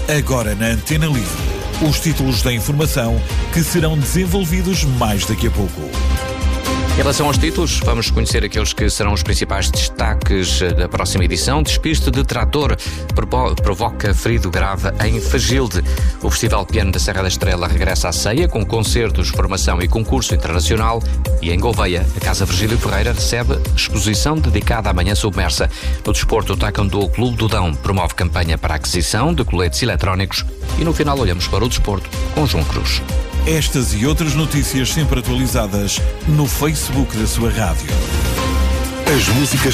Agora na Antena Livre. Os títulos da informação que serão desenvolvidos mais daqui a pouco. Em relação aos títulos, vamos conhecer aqueles que serão os principais destaques da próxima edição. Despiste de trator provoca ferido grave em Fagilde. O Festival Piano da Serra da Estrela regressa à ceia com concertos, formação e concurso internacional. E em Gouveia, a Casa Virgílio Ferreira recebe exposição dedicada à Manhã Submersa. No desporto, o Taekwondo Clube do Dão promove campanha para a aquisição de coletes eletrónicos. E no final olhamos para o desporto com João Cruz. Estas e outras notícias sempre atualizadas no Facebook da sua rádio. As músicas